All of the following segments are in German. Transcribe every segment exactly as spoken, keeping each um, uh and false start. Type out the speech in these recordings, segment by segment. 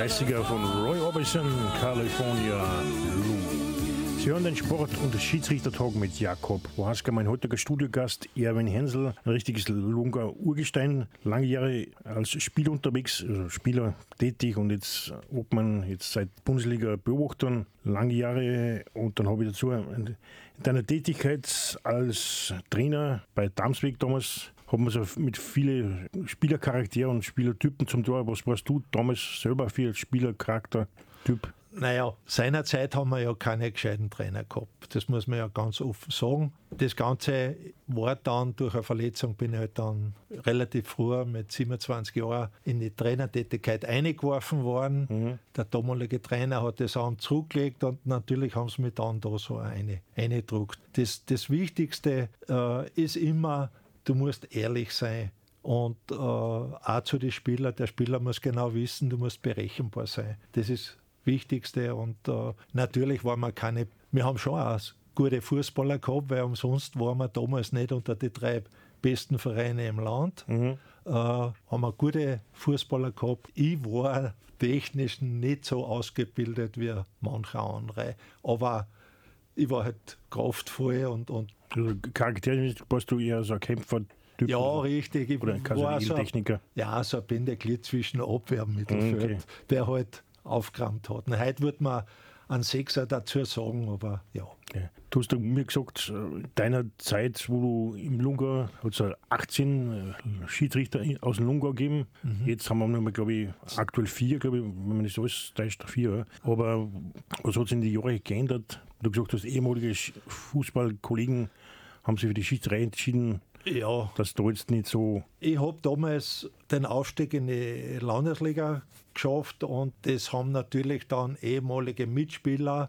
Klassiker von Roy Orbison, California Blue. Sie hören den Sport- und Schiedsrichtertalk mit Jakob Bohaska, mein heutiger Studiogast Erwin Hensel, ein richtiges Lunger Urgestein, lange Jahre als Spieler unterwegs, also Spieler tätig und jetzt Obmann, jetzt seit Bundesliga-Beobachtern, lange Jahre, und dann habe ich dazu in deiner Tätigkeit als Trainer bei Damsweg damals, haben wir so mit vielen Spielercharakteren und Spielertypen zum Tor. Was warst du damals selber für Spielercharaktertyp? Naja, seinerzeit haben wir ja keine gescheiten Trainer gehabt. Das muss man ja ganz offen sagen. Das Ganze war dann durch eine Verletzung, bin ich halt dann relativ früh mit siebenundzwanzig Jahren in die Trainertätigkeit eingeworfen worden. Mhm. Der damalige Trainer hat das Amt zurückgelegt und natürlich haben sie mich dann da so eine eingedruckt. Das, das Wichtigste äh, ist immer, du musst ehrlich sein. Und äh, auch zu den Spielern, der Spieler muss genau wissen, du musst berechenbar sein. Das ist Wichtigste. Und äh, natürlich waren wir keine, wir haben schon auch gute Fußballer gehabt, weil umsonst waren wir damals nicht unter die drei besten Vereine im Land. Mhm. Äh, haben wir gute Fußballer gehabt. Ich war technisch nicht so ausgebildet wie manche andere, aber ich war halt kraftvoll und, und also charakteristisch warst du eher so ein Kämpfer? Typ ja, oder? richtig. Ich oder war so, Techniker? Ja, so ein Bindeglied zwischen Abwehr und Mittelfeld, okay, der halt aufgerammt hat. Und heute würde man einen Sechser dazu sagen, aber ja. ja. Du hast mir gesagt, deiner Zeit, wo du im Lungau, hat es achtzehn Schiedsrichter aus dem Lungau gegeben. Mhm. Jetzt haben wir noch mal, glaube ich, aktuell vier, glaube ich, wenn man das alles täuscht, vier. Aber was hat sich in den Jahren geändert? Du hast gesagt, du hast ehemalige Fußballkollegen haben sich für die Schiedsrichterei entschieden. Ja. Das da jetzt nicht so. Ich habe damals den Aufstieg in die Landesliga geschafft und das haben natürlich dann ehemalige Mitspieler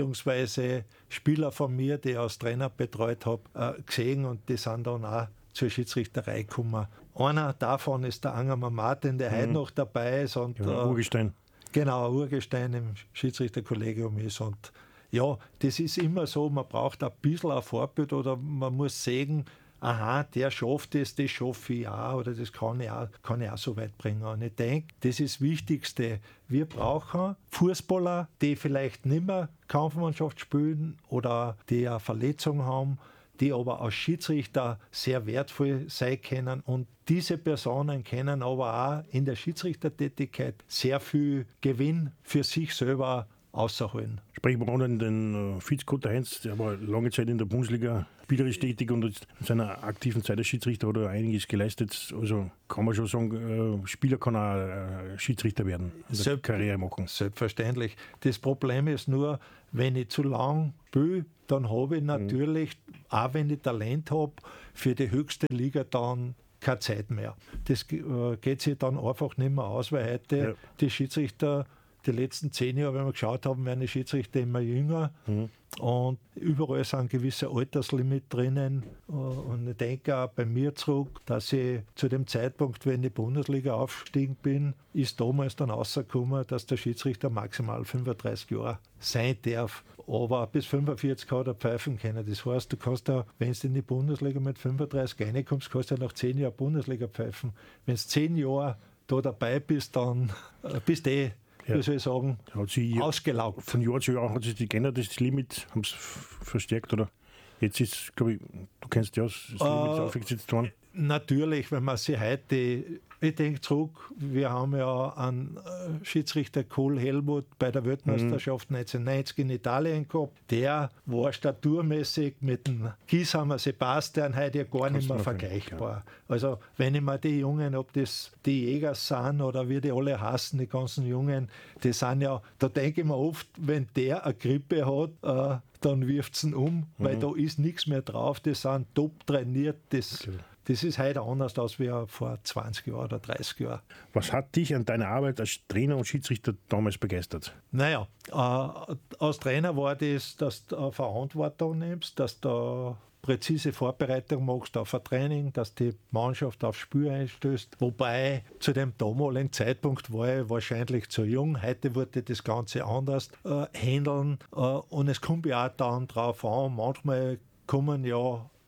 bzw. Spieler von mir, die ich als Trainer betreut habe, gesehen und die sind dann auch zur Schiedsrichterei gekommen. Einer davon ist der Angermann Martin, der mhm. heute noch dabei ist. Und, ja, Urgestein. Genau, Urgestein im Schiedsrichterkollegium ist. Und ja, das ist immer so, man braucht ein bisschen ein Vorbild oder man muss sagen, aha, der schafft es, das schaffe ich auch oder das kann ich auch, kann ich auch so weit bringen. Und ich denke, das ist das Wichtigste. Wir brauchen Fußballer, die vielleicht nicht mehr Kampfmannschaft spielen oder die eine Verletzung haben, die aber als Schiedsrichter sehr wertvoll sein können. Und diese Personen können aber auch in der Schiedsrichtertätigkeit sehr viel Gewinn für sich selber außerholen. Sprechen wir an den Fitzkotter Heinz, der war lange Zeit in der Bundesliga spielerisch tätig und in seiner aktiven Zeit als Schiedsrichter hat er einiges geleistet. Also kann man schon sagen, Spieler kann auch Schiedsrichter werden, in der Selbst, Karriere machen. Selbstverständlich. Das Problem ist nur, wenn ich zu lang spiele, dann habe ich natürlich, mhm. auch wenn ich Talent habe, für die höchste Liga dann keine Zeit mehr. Das äh, geht sich dann einfach nicht mehr aus, weil heute ja. die Schiedsrichter, die letzten zehn Jahre, wenn wir geschaut haben, werden die Schiedsrichter immer jünger. Mhm. Und überall ist ein gewisser Alterslimit drinnen. Und ich denke auch bei mir zurück, dass ich zu dem Zeitpunkt, wenn ich in die Bundesliga aufgestiegen bin, ist damals dann rausgekommen, dass der Schiedsrichter maximal fünfunddreißig Jahre sein darf. Aber bis fünfundvierzig hat er pfeifen können. Das heißt, du kannst ja, wenn du in die Bundesliga mit fünfunddreißig reinkommst, kannst du ja nach zehn Jahren Bundesliga pfeifen. Wenn du zehn Jahre da dabei bist, dann bist du eh, ja. wie soll ich sagen, hat sie ausgelaugt. Von Jahr zu Jahr hat sich die geändert, das Limit, haben sie verstärkt, oder? Jetzt ist, glaube ich, du kennst ja das Limit äh, aufgesetzt worden. Natürlich, wenn man sich heute, ich denke zurück, wir haben ja einen Schiedsrichter Kohl Helmut bei der Weltmeisterschaft mhm. neunzehnhundertneunzig in Italien gehabt. Der war staturmäßig mit dem Gieshammer Sebastian heute ja gar Kannst nicht mehr vergleichbar. Ja. Also wenn ich mir die Jungen, ob das die Jäger sind oder wie die alle hassen, die ganzen Jungen, die sind ja, da denke ich mir oft, wenn der eine Grippe hat, äh, dann wirft es ihn um, mhm. weil da ist nichts mehr drauf, die sind top trainiert, das okay. Das ist heute anders als wie vor zwanzig Jahren oder dreißig Jahren. Was hat dich an deiner Arbeit als Trainer und Schiedsrichter damals begeistert? Naja, äh, als Trainer war das, dass du eine Verantwortung nimmst, dass du präzise Vorbereitung machst auf ein Training, dass die Mannschaft aufs Spiel einstößt. Wobei zu dem damaligen Zeitpunkt war ich wahrscheinlich zu jung. Heute wurde das Ganze anders äh, handeln. Äh, und es kommt ja auch dann drauf an, manchmal kommen ja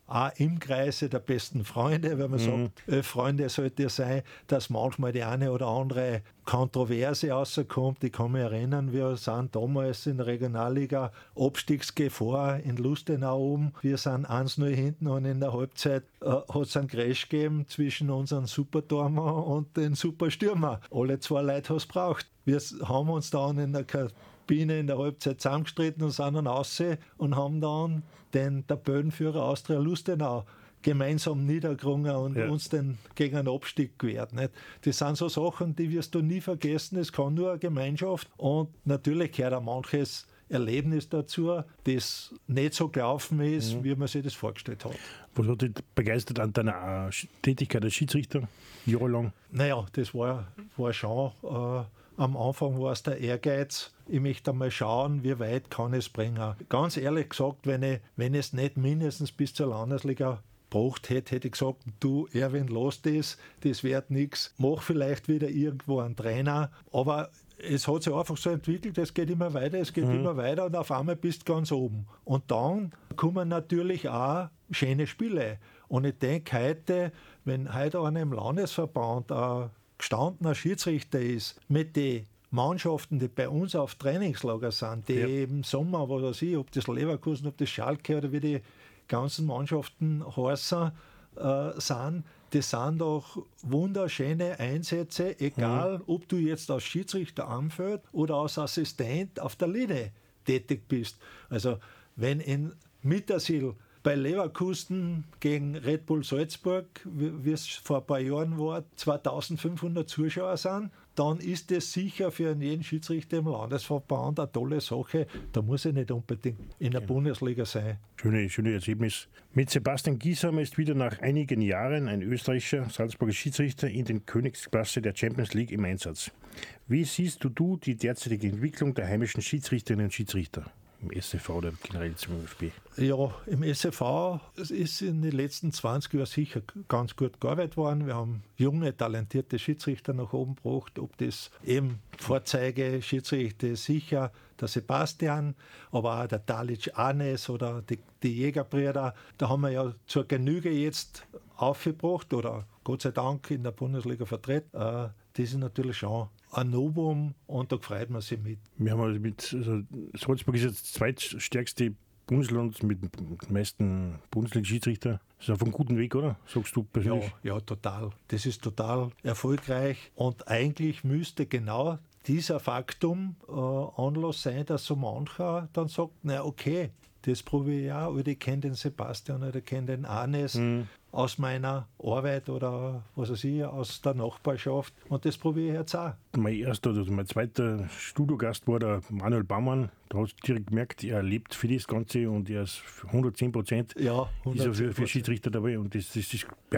auch im Kreise der besten Freunde, wenn man mhm. sagt, äh, Freunde sollte ja sein, dass manchmal die eine oder andere Kontroverse rauskommt. Ich kann mich erinnern, wir sind damals in der Regionalliga Abstiegsgefahr in Lustenau oben. Wir sind eins null hinten und in der Halbzeit äh, hat es einen Crash gegeben zwischen unseren Supertormer und den Superstürmer. Alle zwei Leute haben es braucht. Wir haben uns dann in der Kabine in der Halbzeit zusammengestritten und sind dann raus und haben dann den Tabellenführer Austria Lustenau gemeinsam niedergerungen und ja. uns den gegen einen Abstieg gewährt. Nicht? Das sind so Sachen, die wirst du nie vergessen. Es kann nur eine Gemeinschaft und natürlich gehört auch manches Erlebnis dazu, das nicht so gelaufen ist, mhm. wie man sich das vorgestellt hat. Was hat dich begeistert an deiner Tätigkeit als Schiedsrichter jahrelang? Naja, das war, war schon, äh, am Anfang war es der Ehrgeiz, ich möchte einmal schauen, wie weit kann es bringen. Ganz ehrlich gesagt, wenn ich, wenn ich es nicht mindestens bis zur Landesliga gebracht hätte, hätte ich gesagt, du Erwin, lass das, das wird nichts, mach vielleicht wieder irgendwo einen Trainer, aber es hat sich einfach so entwickelt, es geht immer weiter, es geht mhm. immer weiter und auf einmal bist du ganz oben. Und dann kommen natürlich auch schöne Spiele. Und ich denke heute, wenn heute einer im Landesverband ein gestandener Schiedsrichter ist, mit den Mannschaften, die bei uns auf Trainingslager sind, die ja. im Sommer, was weiß ich, ob das Leverkusen, ob das Schalke oder wie die ganzen Mannschaften heißen, äh, sind, das sind doch wunderschöne Einsätze, egal mhm. ob du jetzt als Schiedsrichter am Feld oder als Assistent auf der Linie tätig bist. Also wenn in Mittersill bei Leverkusen gegen Red Bull Salzburg, wie es vor ein paar Jahren war, zweitausendfünfhundert Zuschauer sind, dann ist das sicher für jeden Schiedsrichter im Landesverband eine tolle Sache. Da muss er nicht unbedingt in der okay. Bundesliga sein. Schöne, schöne Ergebnis. Mit Sebastian Giesheimer ist wieder nach einigen Jahren ein österreichischer Salzburger Schiedsrichter in den Königsklasse der Champions League im Einsatz. Wie siehst du, du die derzeitige Entwicklung der heimischen Schiedsrichterinnen und Schiedsrichter? Im S C V oder generell zum ÖFB? Ja, im S C V ist in den letzten zwanzig Jahren sicher ganz gut gearbeitet worden. Wir haben junge, talentierte Schiedsrichter nach oben gebracht. Ob das eben Vorzeige-Schiedsrichter sicher der Sebastian, aber auch der Dalic Anes oder die, die Jägerbrüder. Da haben wir ja zur Genüge jetzt aufgebracht oder Gott sei Dank in der Bundesliga vertreten. Das ist natürlich schon ein Novum und da freut man sich mit. Wir haben also mit, also Salzburg ist jetzt das zweitstärkste Bundesland mit den meisten Bundesliga-Schiedsrichter. Das ist auf einem guten Weg, oder? Sagst du persönlich? Ja, ja, total. Das ist total erfolgreich und eigentlich müsste genau dieser Faktum äh, Anlass sein, dass so mancher dann sagt, na okay, das probiere ich auch, oder ich kenne den Sebastian oder ich kenne den Anes mhm. aus meiner Arbeit oder was weiß ich, aus der Nachbarschaft und das probiere ich jetzt auch. Mein erster, also mein zweiter Studiogast war der Manuel Baumann. Da hast du direkt gemerkt, er lebt für das Ganze und er ist hundertzehn Prozent ja, ist er für, für Schiedsrichter dabei und das, das ist